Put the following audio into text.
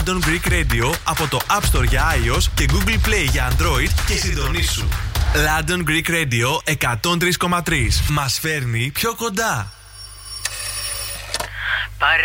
London Greek Radio από το App Store για iOS και Google Play για Android και συντονίσου. London Greek Radio 103,3. Μας φέρνει πιο κοντά.